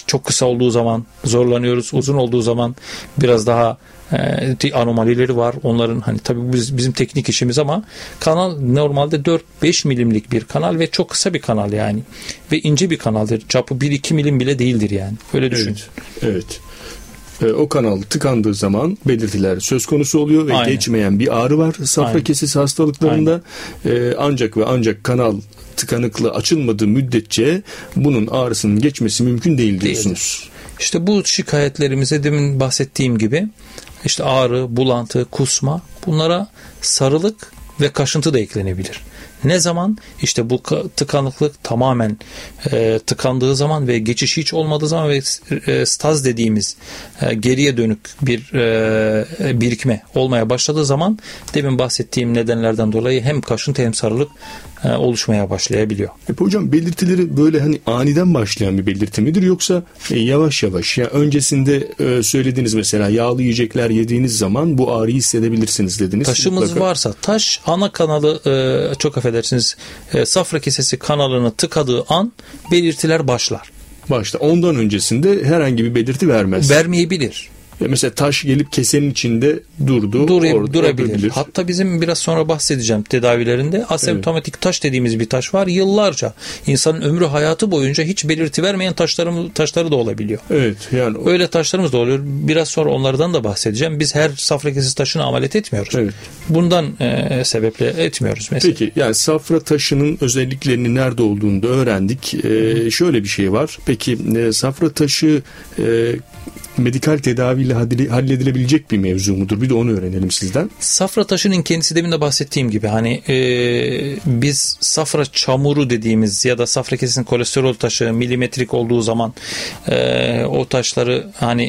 çok kısa olduğu zaman zorlanıyoruz. Uzun olduğu zaman biraz daha anomalileri var. Onların hani tabii bizim teknik işimiz ama kanal normalde 4-5 milimlik bir kanal ve çok kısa bir kanal yani. Ve ince bir kanaldır. Çapı 1-2 milim bile değildir yani. Öyle düşün. Evet. O kanal tıkandığı zaman belirtiler söz konusu oluyor ve geçmeyen bir ağrı var safra kesesi hastalıklarında. Ancak ve ancak kanal tıkanıklığı açılmadığı müddetçe bunun ağrısının geçmesi mümkün değil diyorsunuz. İşte bu şikayetlerimize demin bahsettiğim gibi işte ağrı, bulantı, kusma, bunlara sarılık ve kaşıntı da eklenebilir. Ne zaman? İşte bu tıkanıklık tamamen tıkandığı zaman ve geçiş hiç olmadığı zaman ve staz dediğimiz geriye dönük bir birikme olmaya başladığı zaman demin bahsettiğim nedenlerden dolayı hem kaşıntı hem sarılık oluşmaya başlayabiliyor. Hocam belirtileri böyle hani aniden başlayan bir belirti midir yoksa yavaş yavaş ya öncesinde söylediğiniz mesela yağlı yiyecekler yediğiniz zaman bu ağrıyı hissedebilirsiniz dediniz. Taşımız mutlaka varsa taş ana kanalı çok affedersiniz safra kesesi kanalını tıkadığı an belirtiler başlar. Ondan öncesinde herhangi bir belirti vermez. Vermeyebilir. Mesela taş gelip kesenin içinde durabilir. Hatta bizim biraz sonra bahsedeceğim tedavilerinde asemptomatik taş dediğimiz bir taş var. Yıllarca insanın ömrü hayatı boyunca hiç belirti vermeyen taşları da olabiliyor. Evet, yani öyle taşlarımız da oluyor. Biraz sonra onlardan da bahsedeceğim. Biz her safra kesesi taşını ameliyat etmiyoruz. Evet. Bundan sebeple etmiyoruz mesela. Peki yani safra taşının özelliklerini nerede olduğunu da öğrendik. Şöyle bir şey var. Peki safra taşı medikal tedaviyle halledilebilecek bir mevzu mudur? Bir de onu öğrenelim sizden. Safra taşının kendisi demin de bahsettiğim gibi hani biz safra çamuru dediğimiz ya da safra kesesinin kolesterol taşı milimetrik olduğu zaman o taşları hani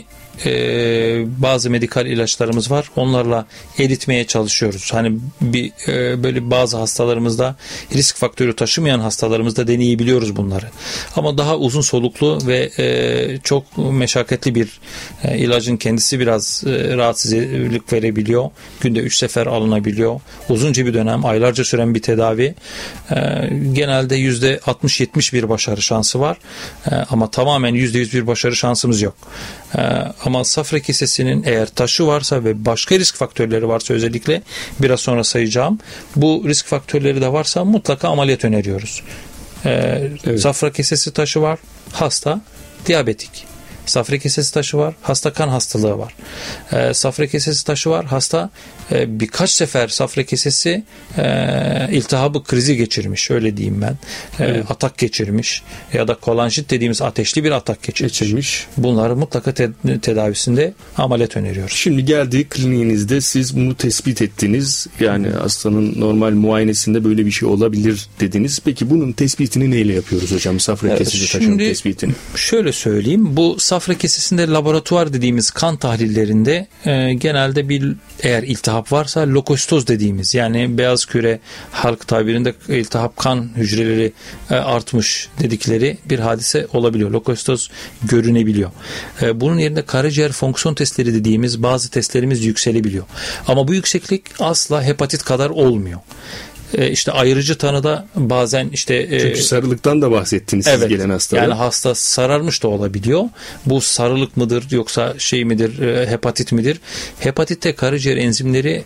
bazı medikal ilaçlarımız var. Onlarla eritmeye çalışıyoruz. Hani böyle bazı hastalarımızda risk faktörü taşımayan hastalarımızda deneyebiliyoruz bunları. Ama daha uzun soluklu ve çok meşakkatli bir ilacın kendisi biraz rahatsızlık verebiliyor. Günde 3 sefer alınabiliyor. Uzunca bir dönem, aylarca süren bir tedavi. Genelde %60-70 bir başarı şansı var. Ama tamamen %100 bir başarı şansımız yok. Ama safra kesesinin eğer taşı varsa ve başka risk faktörleri varsa özellikle biraz sonra sayacağım. Bu risk faktörleri de varsa mutlaka ameliyat öneriyoruz. Evet. Safra kesesi taşı var, hasta diyabetik. Safra kesesi taşı var, hasta kan hastalığı var. Safra kesesi taşı var, hasta birkaç sefer safra kesesi iltihabı krizi geçirmiş, öyle diyeyim ben. Evet. Atak geçirmiş ya da kolanjit dediğimiz ateşli bir atak geçirmiş. Bunları mutlaka tedavisinde ameliyat öneriyoruz. Şimdi geldiği kliniğinizde siz bunu tespit ettiniz. Yani hastanın normal muayenesinde böyle bir şey olabilir dediniz. Peki bunun tespitini neyle yapıyoruz hocam? Safra kesesi taşının tespitini. Şöyle söyleyeyim. Bu safra kesesinde laboratuvar dediğimiz kan tahlillerinde genelde eğer iltihap varsa lokositoz dediğimiz yani beyaz küre halk tabirinde iltihap kan hücreleri artmış dedikleri bir hadise olabiliyor. Lokositoz görünebiliyor. Bunun yerine karaciğer fonksiyon testleri dediğimiz bazı testlerimiz yükselebiliyor. Ama bu yükseklik asla hepatit kadar olmuyor. İşte ayrıcı tanıda bazen işte çünkü sarılıktan da bahsettiniz siz gelen hastada. Yani hasta sararmış da olabiliyor. Bu sarılık mıdır yoksa midir, hepatit midir? Hepatitte karaciğer enzimleri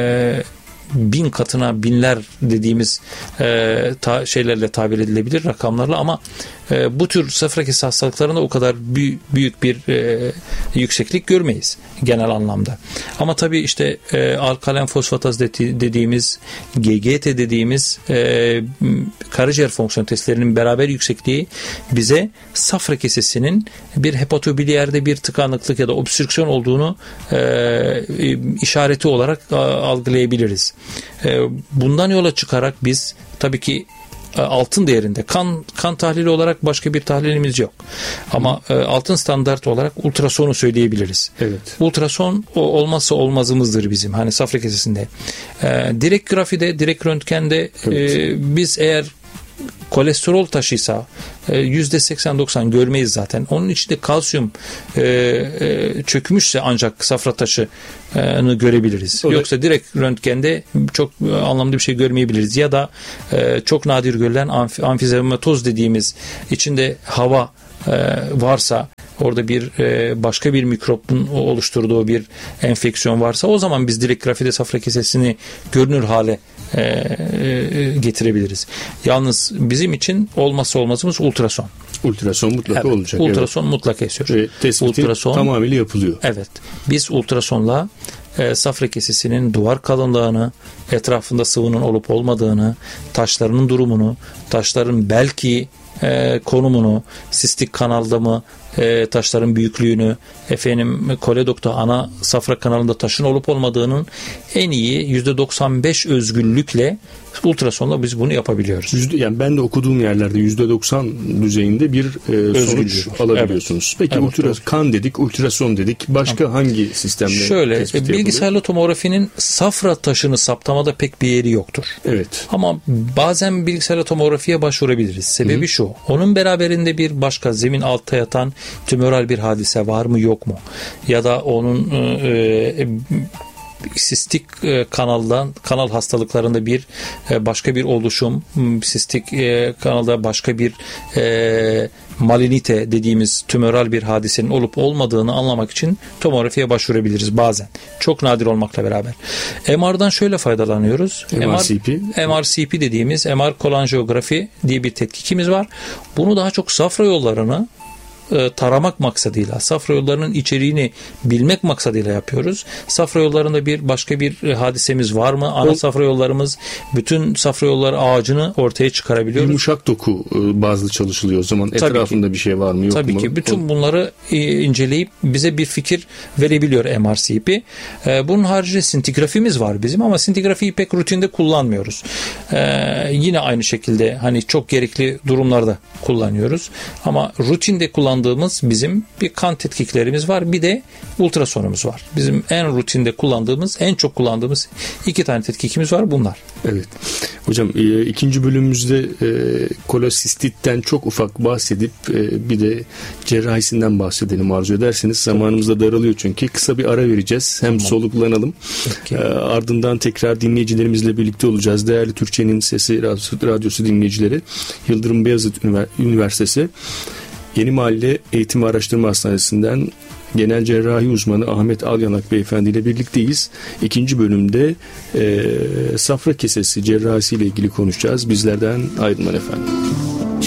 1000 katına binler dediğimiz şeylerle tabir edilebilir rakamlarla ama bu tür safra kesesi hastalıklarında o kadar büyük bir yükseklik görmeyiz genel anlamda. Ama tabii işte alkalen fosfataz dediğimiz GGT dediğimiz karaciğer fonksiyon testlerinin beraber yüksekliği bize safra kesesinin bir hepatobiliyerde bir tıkanıklık ya da obstrüksiyon olduğunu işareti olarak algılayabiliriz. Bundan yola çıkarak biz tabii ki altın değerinde kan tahlili olarak başka bir tahlilimiz yok. Ama altın standart olarak ultrasonu söyleyebiliriz. Evet. Ultrason olmazsa olmazımızdır bizim. Hani safra kesesinde. Direkt grafide, direkt röntgende biz eğer kolesterol taşıysa %80-90 görmeyiz zaten. Onun içinde kalsiyum çökmüşse ancak safra taşını görebiliriz. Yoksa direkt röntgende çok anlamlı bir şey görmeyebiliriz. Ya da çok nadir görülen amfizematoz dediğimiz içinde hava varsa orada bir başka bir mikropun oluşturduğu bir enfeksiyon varsa o zaman biz direkt grafide safra kesesini görünür hale getirebiliriz. Yalnız bizim için olmazsa olmazımız ultrason. Ultrason mutlaka olacak. Ultrason mutlaka istiyoruz. Ve tespiti tamamıyla yapılıyor. Evet. Biz ultrasonla safra kesesinin duvar kalınlığını, etrafında sıvının olup olmadığını, taşlarının durumunu, taşların belki konumunu, sistik kanalda mı taşların büyüklüğünü, koledokta ana safra kanalında taşın olup olmadığının en iyi %95 özgürlükle ultrasonla biz bunu yapabiliyoruz. Yani ben de okuduğum yerlerde %90 düzeyinde bir sonuç alabiliyorsunuz. Evet. Peki kan dedik, ultrason dedik. Başka hangi sistemle şöyle, bilgisayarlı tomografinin safra taşını saptamada pek bir yeri yoktur. Evet. Ama bazen bilgisayarlı tomografiye başvurabiliriz. Sebebi şu. Onun beraberinde bir başka zemin altta yatan tümöral bir hadise var mı yok mu? Ya da onun sistik kanal hastalıklarında bir başka bir oluşum, sistik kanalda başka bir malinite dediğimiz tümöral bir hadisenin olup olmadığını anlamak için tomografiye başvurabiliriz bazen. Çok nadir olmakla beraber. MR'dan şöyle faydalanıyoruz. MRCP dediğimiz MR kolanjiyografi diye bir tetkikimiz var. Bunu daha çok safra yollarını taramak maksadıyla, safra yollarının içeriğini bilmek maksadıyla yapıyoruz. Safra yollarında başka bir hadisemiz var mı? Ana safra yollarımız, bütün safra yolları ağacını ortaya çıkarabiliyoruz. Yumuşak doku bazlı çalışılıyor o zaman. Etrafında bir şey var mı yok mu? Tabii ki. Bütün bunları inceleyip bize bir fikir verebiliyor MRCP. Bunun haricinde sintigrafimiz var bizim ama sintigrafiyi pek rutinde kullanmıyoruz. Yine aynı şekilde hani çok gerekli durumlarda kullanıyoruz. Ama rutinde kullandığımız bizim bir kan tetkiklerimiz var. Bir de ultrasonumuz var. Bizim en rutinde kullandığımız, en çok kullandığımız 2 tane tetkikimiz var bunlar. Evet. Hocam ikinci bölümümüzde kolosistitten çok ufak bahsedip bir de cerrahisinden bahsedelim arzu ederseniz. Zamanımız da daralıyor çünkü. Kısa bir ara vereceğiz. Hem soluklanalım. Ardından tekrar dinleyicilerimizle birlikte olacağız. Değerli Türkçenin Sesi Radyosu dinleyicileri, Yıldırım Beyazıt Üniversitesi Yeni Mahalle Eğitim Araştırma Hastanesi'nden genel cerrahi uzmanı Ahmet Alyanak Beyefendi ile birlikteyiz. İkinci bölümde safra kesesi cerrahisi ile ilgili konuşacağız. Bizlerden ayrılmayın efendim.